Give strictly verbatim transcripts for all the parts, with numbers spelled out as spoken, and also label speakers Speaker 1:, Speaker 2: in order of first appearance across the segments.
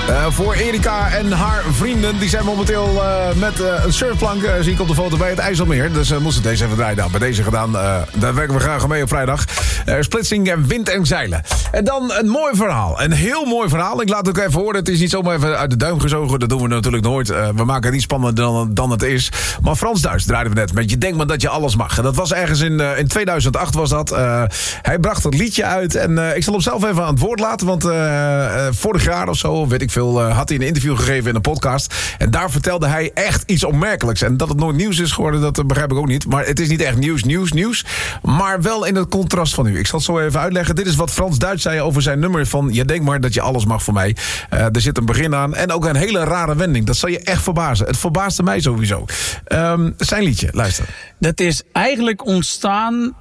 Speaker 1: Uh, voor Erika en haar vrienden. Die zijn momenteel uh, met uh, een surfplank. Uh, zie ik op de foto bij het IJsselmeer. Dus uh, moesten deze even draaien. Nou, bij deze gedaan. Uh, daar werken we graag mee op vrijdag. Uh, splitsing en wind en zeilen. En dan een mooi verhaal. Een heel mooi verhaal. Ik laat het ook even horen. Het is niet zomaar even uit de duim gezogen. Dat doen we natuurlijk nooit. Uh, we maken het niet spannender dan, dan het is. Maar Frans-Duits draaiden we net met Je denkt maar dat je alles mag. En dat was ergens in, uh, in tweeduizend acht was dat. Uh, hij bracht het liedje uit. En uh, ik zal hem zelf even aan het woord laten. Want uh, uh, vorig jaar of zo, weet ik veel, uh, had hij een interview gegeven in een podcast. En daar vertelde hij echt iets opmerkelijks. En dat het nooit nieuws is geworden, dat uh, begrijp ik ook niet. Maar het is niet echt nieuws, nieuws, nieuws. Maar wel in het contrast van u. Ik zal het zo even uitleggen. Dit is wat Frans-Duits zei over zijn nummer van Je denkt maar dat je alles mag voor mij. Uh, er zit een begin aan. En ook een hele rare wending. Dat zal je echt verbazen. Het verbaasde mij sowieso. Um, zijn liedje, luister.
Speaker 2: Dat is eigenlijk ontstaan...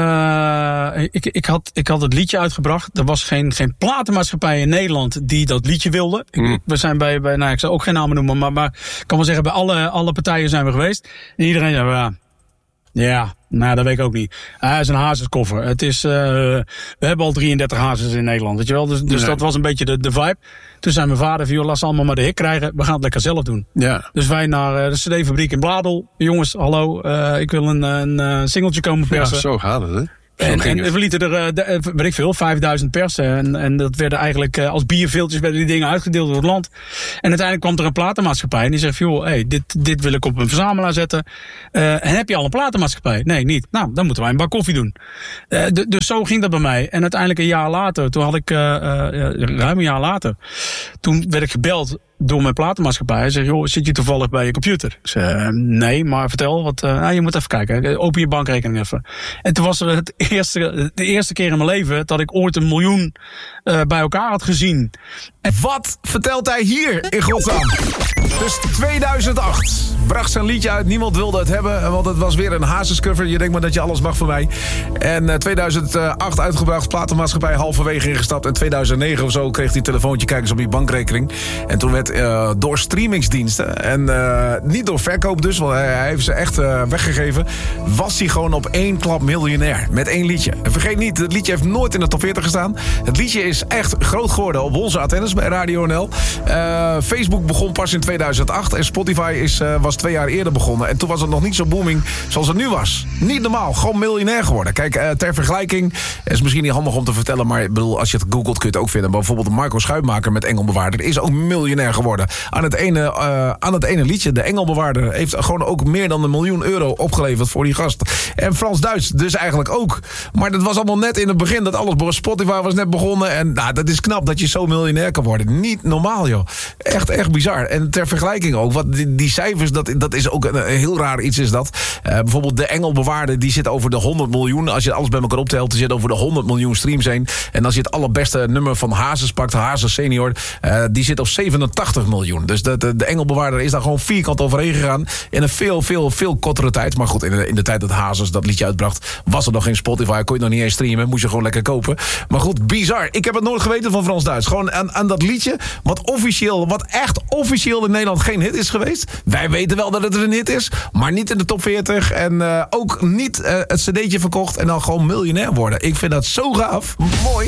Speaker 2: Uh, ik, ik, had, ik had het liedje uitgebracht. Er was geen, geen platenmaatschappij in Nederland die dat liedje wilde. Mm. Ik, we zijn bij, bij nou, ik zal ook geen namen noemen, maar, maar ik kan wel zeggen, bij alle, alle partijen zijn we geweest. En iedereen zei, ja, ja, nou, dat weet ik ook niet. Hij uh, is een hazeskoffer. Het is, uh, we hebben al drieëndertig hazes in Nederland, weet je wel. Dus, dus nee. Dat was een beetje de, de vibe. Toen zei mijn vader, van, laat ze allemaal maar de hik krijgen. We gaan het lekker zelf doen. Ja. Dus wij naar uh, de cd-fabriek in Bladel. Jongens, hallo, uh, ik wil een, een, een singeltje komen persen.
Speaker 3: Ja, zo gaat het, hè?
Speaker 2: En, en we lieten er, uh, weet ik veel, vijfduizend persen. En, en dat werden eigenlijk uh, als bierveeltjes werden die dingen uitgedeeld door het land. En uiteindelijk kwam er een platenmaatschappij. En die zegt, joh, hey, dit, dit wil ik op een verzamelaar zetten. Uh, en heb je al een platenmaatschappij? Nee, niet. Nou, dan moeten wij een bak koffie doen. Uh, d- dus zo ging dat bij mij. En uiteindelijk een jaar later, toen had ik, uh, uh, ruim een jaar later, toen werd ik gebeld door mijn platenmaatschappij. Hij zegt, joh, zit je toevallig bij je computer? Ik zei, uh, nee, maar vertel. Wat, uh, nou, je moet even kijken. Open je bankrekening even. En toen was het eerste, de eerste keer in mijn leven dat ik ooit een miljoen uh, bij elkaar had gezien.
Speaker 1: En wat vertelt hij hier in godsnaam? Dus tweeduizend acht bracht zijn liedje uit. Niemand wilde het hebben, want het was weer een hazescover. Je denkt maar dat je alles mag voor mij. En uh, tweeduizend acht uitgebracht, platenmaatschappij halverwege ingestapt. En tweeduizend negen of zo kreeg hij een telefoontje, kijk eens op je bankrekening. En toen werd uh, door streamingsdiensten, en uh, niet door verkoop dus, want hij, hij heeft ze echt uh, weggegeven, was hij gewoon op één klap miljonair. Met één liedje. En vergeet niet, het liedje heeft nooit in de top veertig gestaan. Het liedje is echt groot geworden op onze antennes bij Radio N L. Uh, Facebook begon pas in tweeduizend acht en Spotify is, uh, was twee jaar eerder begonnen. En toen was het nog niet zo booming zoals het nu was. Niet normaal, gewoon miljonair geworden. Kijk, uh, ter vergelijking, is misschien niet handig om te vertellen, maar ik bedoel, als je het googelt kun je het ook vinden. Maar bijvoorbeeld Marco Schuitmaker met Engelbewaarder is ook miljonair geworden. Aan het ene, uh, aan het ene liedje, de Engelbewaarder, heeft gewoon ook meer dan een miljoen euro opgeleverd voor die gast. En Frans-Duits dus eigenlijk ook. Maar dat was allemaal net in het begin, dat alles, Spotify was net begonnen. En nou, dat is knap dat je zo miljonair kan worden. Niet normaal, joh. Echt, echt bizar. En ter vergelijking ook, wat die, die cijfers, dat, dat is ook een, een heel raar iets is dat. Uh, bijvoorbeeld de Engelbewaarder, die zit over de honderd miljoen. Als je alles bij elkaar optelt, die zit over de honderd miljoen streams heen. En als je het allerbeste nummer van Hazes pakt, Hazes senior, uh, die zit op zevenentachtig miljoen. Dus de, de, de Engelbewaarder is daar gewoon vierkant overheen gegaan. In een veel, veel, veel kortere tijd. Maar goed, in de, in de tijd dat Hazes dat liedje uitbracht, was er nog geen Spotify. Kon je nog niet eens streamen. Moest je gewoon lekker kopen. Maar goed, bizar. Ik heb het nooit geweten van Frans-Duits. Gewoon aan, aan dat liedje, wat officieel, wat echt officieel in Nederland geen hit is geweest. Wij weten wel dat het een hit is, maar niet in de top veertig. En uh, ook niet uh, het cd'tje verkocht en dan gewoon miljonair worden. Ik vind dat zo gaaf. Mooi.